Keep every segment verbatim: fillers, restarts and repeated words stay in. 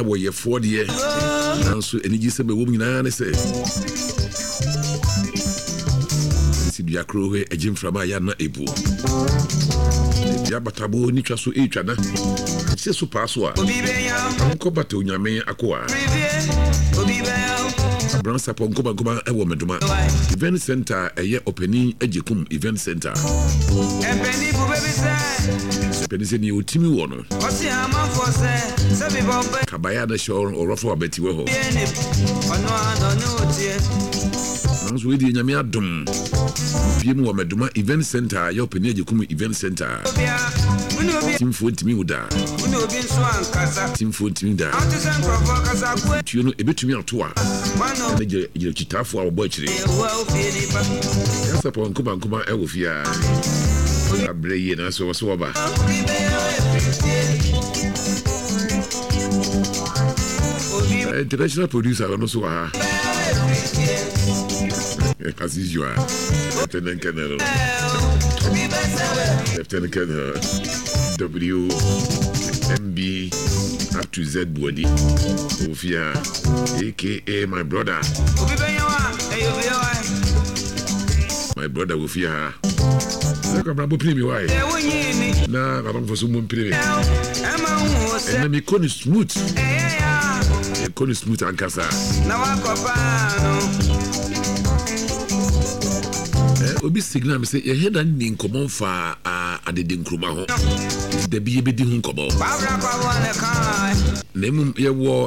wo ye for de nanso enigi se be wo nyina ne se si bia krowe ejimframa ya na ebu ya batabo ni twa so e twa na se so paso a ko bata onyame akoa Bransa po nkoba nkoba e wo meduma event center eye opening ejekum event center empeni bu baby say empeni se ni otimi wo no osi amafo se se bi bo kabaya da show orofo abeti we ho ono ano ni otie nanso we di nyame adom biem wo meduma event center eye opening ejekum event center team for timi uda uni obi nso ankasa team for timi da atisen krofo kasa ku tuo no ebetumi ato a na je je kitafo a wo akire yasa po nkuba nkuba e wo fia abre ye na so so ba international producer no so ha kasi joa Lieutenant Colonel Lieutenant Colonel W M B up to Z body Ofia aka my brother my brother Ofia Saka brabo primi why na na don't for some primi and me koni smooth e koni smooth ankasa na wakopa no obi signal me say ye head and in common fa adede nkruma ho de bi ye bedi hu nkobo na mum ye wo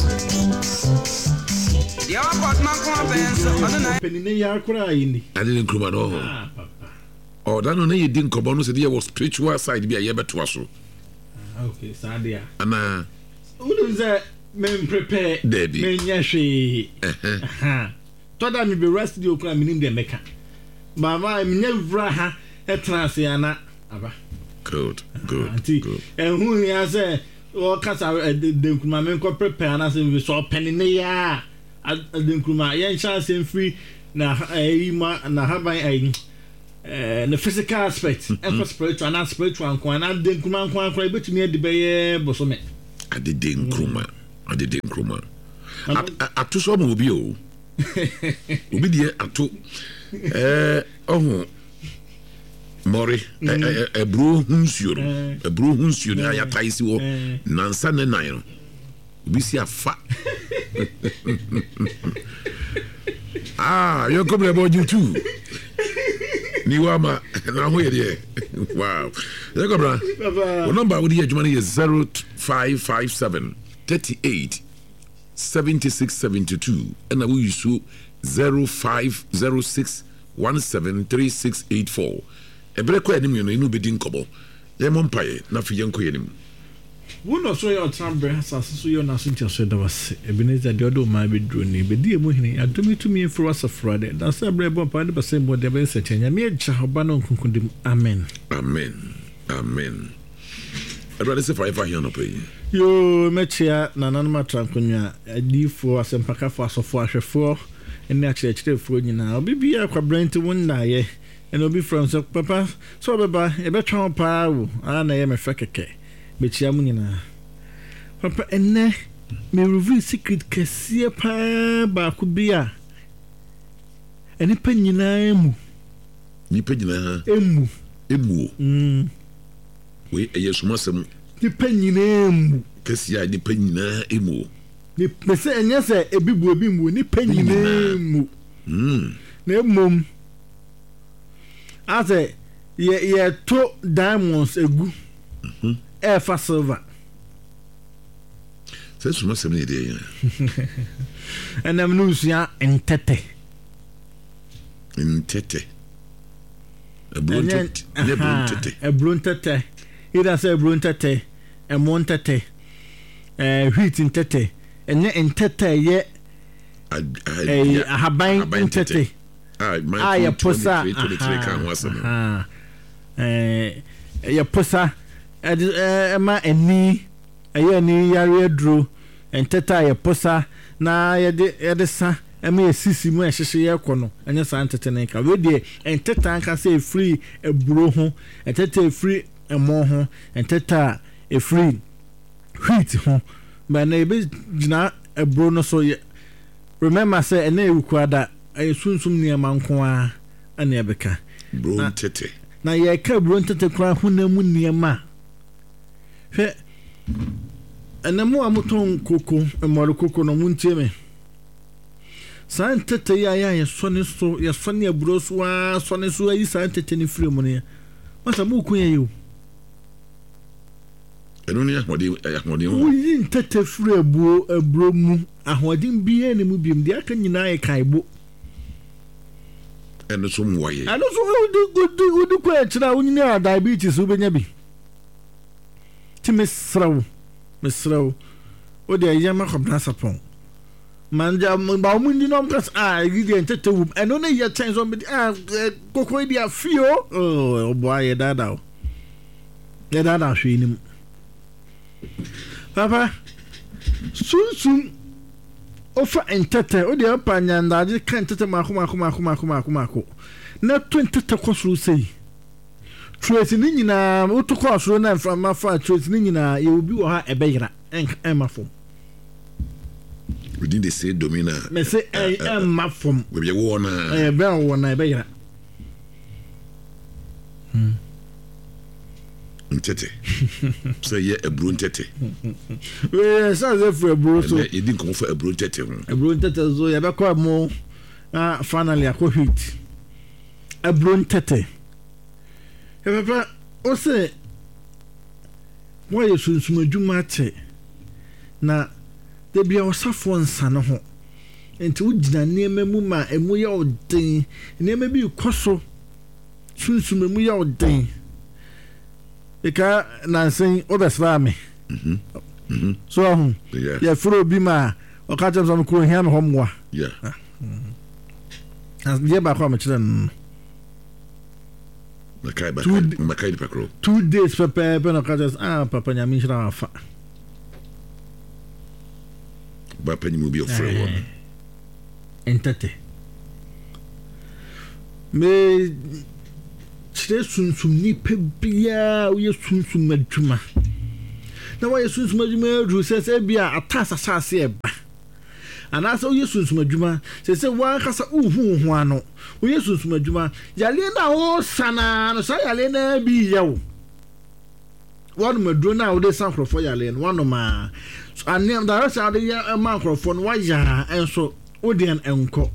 ye wa pot man ko benso ono na penine ya akura yini adede nkruma no ho oh that no na ye di nkobo no say ye was spiritual side bi a ye beto aso okay sadia ana unu ze men prepare men yahwe eh to da mi be rest di okura minim de meka mama minya vra ha etrase ana aba good good good ehun ya say o kasa de nkruma men ko prepare na say we so penine ya de nkruma ye chance free na eh na haban eh eh the physical aspect and spiritual and spiritual and na de nkruma nko akra betumi e de beye bosome ade de nkruma ade de nkruma atu so mo bi o obi de atu eh oh mori e bro hunsuo e bro hunsuo na ya taisi wo nansa ne nan no obi si afa ah yo come about you too ni wama na ho ye wow yo come bra number wo di adwuma is zero five five seven thirty-eight seventy-six seventy-two and na wo use zero five zero six one seven three six eight four ebre ko anim no inu bedi nkobo ye mo mpaye na fi ye nkoye nim wono so your trambre asase so your na so ntia so da wase ebeneza de odo ma bedro ni bedi emu hini adomi to me for us friday da say bre bon pa de ba say mo de be se chenya me eja hoba no nkunkundim amen amen amen ebre se fa fa here no pay yo mechia na nanma trankonwa adifo asempaka fo asofo ahwefo ene achechire fo nyina obibi akwa brent wonna ye ene obi from so papa so baba e be twa pa wo ana ye me fekeke mechia mu nyina papa ene me reveal secret kese pa ba ku bia ene pa nyina emu ni pa nyina emu emu mm we eye sumasem ni pa nyina emu kese ya ni pa nyina emu ni pese enye se ebibu obi mu ni panyina mu mm na mom ase ye ye to diamonds egu mhm e fa silver se suma se me de enam no sia entete entete ebrontete ebrontete ebrontete ida se ebrontete e montete eh wheat entete enye entete ye eh ahaban entete ah ya posa ah eh ya posa eh ma eni eh ni yare dro entete ya posa na ye de ye de sa e ma sisi mu ehhehye ye kono enye sa entete ne ka we de entete anka say free eburo ho entete free emo ho entete e free wheat ho but na ebe gina ebro no so remember say ene ewukwada ay sunsum niema nko a ane ebeka bro tete na ye ka bro tete kra hunamu niema hwe enemu amuton koko emoro koko no muntie me san tete ya ya ye sone so ye sone ebro so a sone so ayi san tete ni fremu ne masa mu kun ye yo eno ni ahodi ahodi wo yin tete fremu ebro mu ahodim biye ne mu biem dia kan nyina ye kaibo eno so mu waye eno so udi udi ko etira unyina diabetes ubenya bi ti mesraw mesraw o de yama khobna sapon manja ba mu ndi nom kas ah gidi entete wu eno ne ye chen so bi ah kokoi dia fio oh boy dada ya dada hwinim papa sunsun ofa entete o de pa nyandaje kan entete mako mako mako mako mako mako na entete kwosuru sei trace ni nyina o to kwosuru na fra mafa trace ni nyina ye obi wo ha ebeyira en mafom within the say domina me say en mafom we be wo na eh be wo na ebeyira hmm ntete so ye ebro ntete we sa ze fo ebro so e din ko fo ebro ntete ho ebro ntete zo ye be ko mo ah finally akọ hit ebro ntete e papa o se wo ye sunsun adwuma te na de bia osafo nsa no ho enti wo gina niema mu ma emu ye odin niema bi koso sunsun emu ye odin eka nansen obesra me mhm mhm so ho ya furo bi ma o ka jam ko hia me homwa yeah as dia ba kwa me chira no makai ba makai di pakro two days papa pe no ka just ah papa nya mi chira afa ba pani mu bi o fro wo entete me chire sunsum ni pebia wo ye sunsum adwuma na wo ye sunsum adwuma ru se se bia atasa sase e ba ana se wo ye sunsum adwuma se se wa kasa uhu hu ano wo ye sunsum adwuma yale na wo sana no sa yale na bi yewo wonu madro na wo de sankrofo yale no wonu ma anem da rasa de ya mankrofo no wa ya enso wo de enko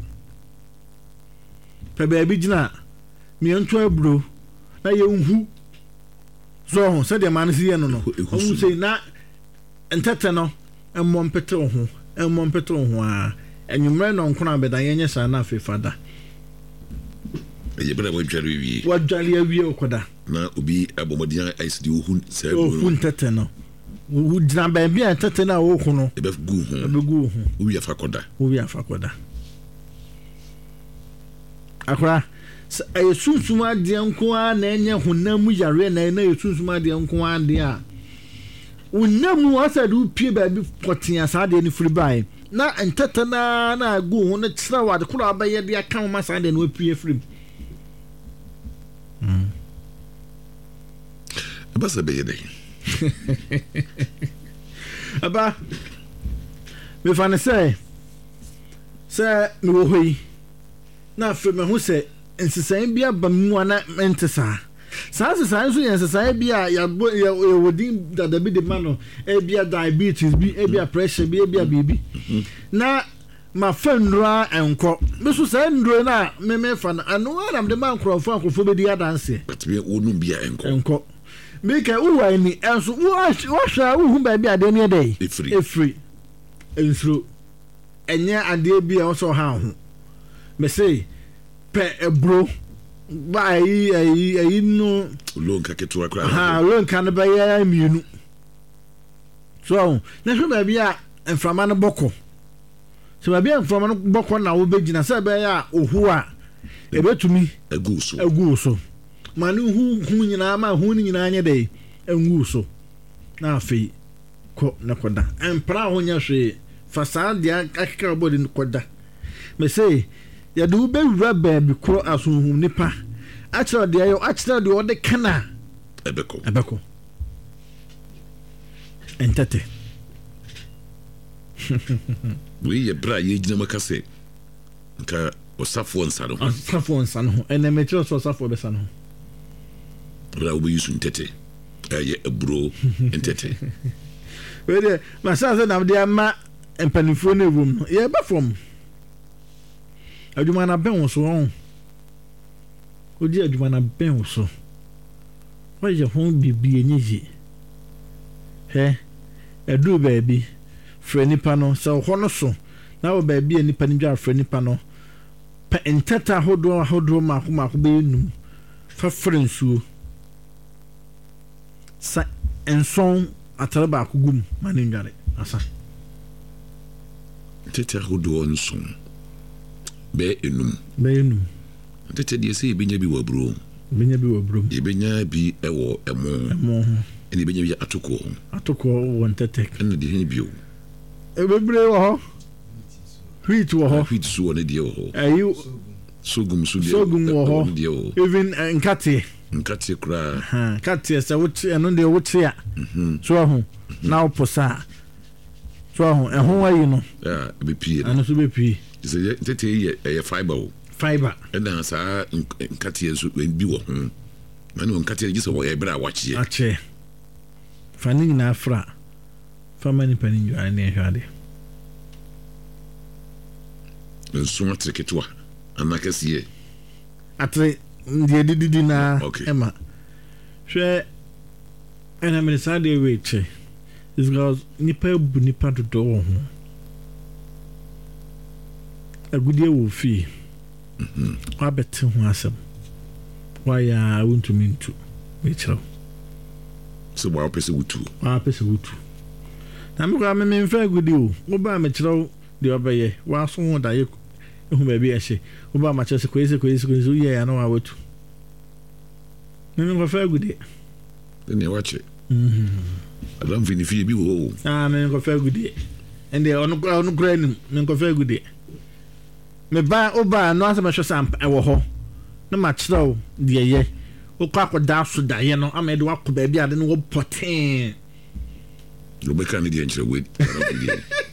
pebe bi gina mi anto abro na ye nhu so ho se de man si ye no no o mu sei na entete no emmom pete ho emmom pete ho a enwumre no nkona bedan ye nyesa na afefada ye bela wo dware wi wo dware awie okoda na obi abomodian ice di ohun se o hun tete no wo dina ba bia tete na wo hu no e be gu hu e be gu hu wo wi afakoda wo wi afakoda akra ay sunsuma de nko a na enye honam yare na na sunsuma de nko a de a unam wasadu pie ba bi potia sa de ni firi bai na entata na na gu ho na tsira wa de kuro abaye de aka ma sa de no pie firi mm aba sa be yede aba me fa ne say say me wo hoi na fe me ho say ensisan bia bamu ana mentesa sa ensisan so ensisan bia ya ya wodin dada bi de mano e bia diabetes bi e bia pressure bi e bia bibi na ma fanra enko me so sa ndro na me me fa na anu ara de man krofo akofo be dia dance but we wonu bia enko enko me ka uwa ni enso wo hwa wo hu ba bia de ne dey efri efri ensro enye ade bia wo so ha ho me say pe ebro ba yi yi yi no lonka ketua kra ha lonka no ba ya mienu so na hwe ba bia enframa no boko so ba bia enframa no boko na wo begina se ba ya ohu a ebetumi egu so egu so manu hu hu nyina ma hu ni nyina anya dai engu so na afi ko na koda empra ho nya hwe fasade akeka body koda me say ya do be rubber bi kro asunhum nipa achira de ayo achira de ode kana ebeko ebeko entete we ye bra ye gyina makase nka osafo nsa no osafo nsa no ene metro so osafo be sa no bra wo yusu ntete eh ebro ntete we de ma sa se na de ama empanifo na evum no ye ba from adwuma na ben wo so on odi adwuma na ben wo so wa je ho bibi enyi he edu baabi frɛ nipa no sɛ hɔ no so na wo baabi a nipa ni dwa frɛ nipa no pa entata hodo hodo ma ko ma ko be num fa frɛ nsuo sa enson atare ba ko gum ma ne ndware asa tete hodo nson be enum be enum tete de sɛ ebenya bi wabro benya bi wabro ebenya bi ɛwɔ ɛmo ɛmo ɛne benya bi atoko atoko won tete ɛne de hen bio ebebre wo ho wheat wo ho wheat so ne de wo ho ayu sogum so de sogum wo ho even nkate nkate kra ha nkate se wo eno de wo tia so ho na oposa so ho ehon ayi no ya be pie ano so be pie se tete ye e fiber wo fiber ɛna saa nkate so bi wo ho mane nkate gi so wo e bra wache ache fani na afra famani pani jo ani hwade nso atriketwa anakasiye atre ndie didi na ema hwe ena me sa de weche is because nipa bu nipa dodo wo ho agudie wo fi mhm wa beti ho asem wa ya wontu mintu me chiro so wa pese wutu wa pese wutu na me kwa me me mfa agudie wo wo ba me chiro de obeye wa so ho da ye ehu ba bi ehye wo ba ma chese kwese kwese kwese ye ya no wa watu me me fa agudie ne wache mhm adam fini fi bi wo ah me me fa agudie ende onu onu kra ni me ko fa agudie me ba o ba no asa me hwe sam e wo ho na ma chiro de ye o kwa kwa da so da ye no ama de wa ko ba bi ade no wo poten lo be kan de enchire we